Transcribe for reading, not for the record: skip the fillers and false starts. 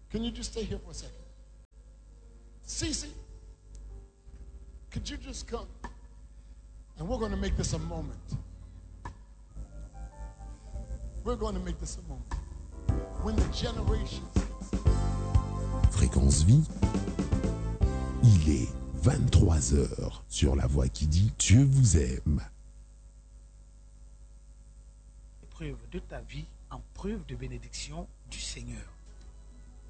Can you just stay here for a second? Cece, could you just come? And we're going to make this a moment. We're going to make this a moment. When the generations... Fréquence Vie, il est 23h sur la voix qui dit Dieu vous aime. Preuve de ta vie en preuve de bénédiction du Seigneur.